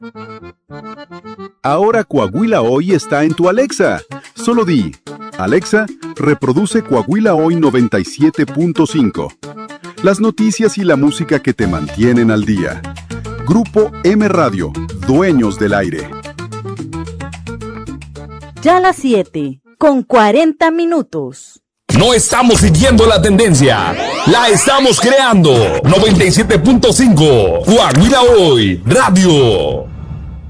Ahora Coahuila Hoy está en tu Alexa. Solo di, Alexa, reproduce Coahuila Hoy 97.5. Las noticias y la música que te mantienen al día. Grupo M Radio, dueños del aire. Ya las 7, con 40 minutos. No estamos siguiendo la tendencia, la estamos creando. 97.5, Coahuila Hoy, Radio.